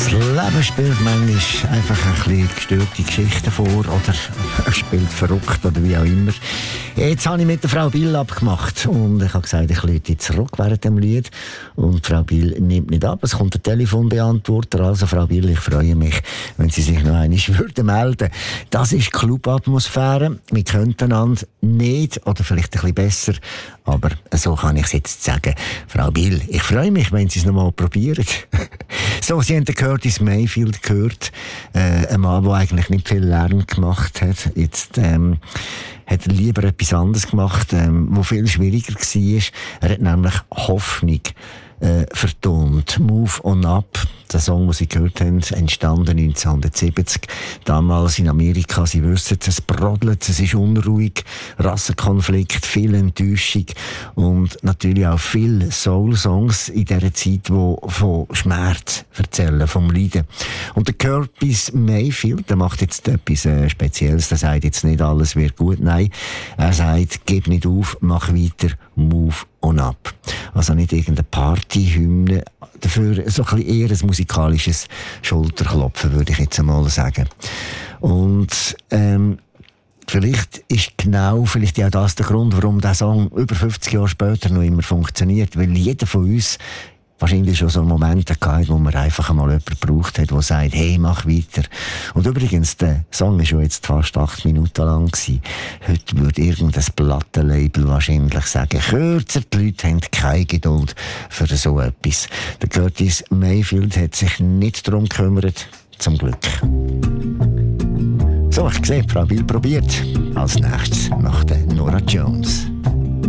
Das Leben spielt manchmal einfach ein bisschen gestörte Geschichten vor oder spielt verrückt oder wie auch immer. Jetzt habe ich mit der Frau Bill abgemacht und ich habe gesagt, ich läute zurück während dem Lied und Frau Bill nimmt nicht ab. Es kommt ein Telefonbeantworter, also Frau Bill, ich freue mich, wenn Sie sich noch einmal melden würden. Das ist Clubatmosphäre. Wir könnten einander nicht oder vielleicht ein bisschen besser, aber so kann ich es jetzt sagen. Frau Bill, ich freue mich, wenn Sie es noch mal probieren. So, Sie haben den Curtis Mayfield gehört. Ein Mann, der eigentlich nicht viel Lärm gemacht hat. Jetzt hat er lieber etwas anderes gemacht, wo viel schwieriger war. Er hat nämlich Hoffnung vertont. Move on Up, der Song, den Sie gehört haben, entstanden 1970. Damals in Amerika, Sie wissen, es brodelt, es ist unruhig, Rassenkonflikt, viel Enttäuschung und natürlich auch viele Soul-Songs in dieser Zeit, die von Schmerz erzählen, vom Leiden. Und der Curtis Mayfield, der macht jetzt etwas Spezielles, der sagt jetzt nicht, alles wird gut, nein, er sagt, gib nicht auf, mach weiter, move on up. Also nicht irgendeine Partyhymne, dafür so ein bisschen eher ein musikalisches Schulterklopfen, würde ich jetzt einmal sagen. Und vielleicht ist ja das der Grund, warum dieser Song über 50 Jahre später noch immer funktioniert, weil jeder von uns wahrscheinlich schon so Momente gehabt, wo man einfach einmal jemanden gebraucht hat, der sagt, hey, mach weiter. Und übrigens, der Song ist schon jetzt fast 8 Minuten lang gewesen. Heute würde irgendein Plattenlabel wahrscheinlich sagen, kürzer, die Leute haben keine Geduld für so etwas. Der Curtis Mayfield hat sich nicht darum gekümmert, zum Glück. So, ich sehe, Frau Bill probiert. Als nächstes nach der Norah Jones.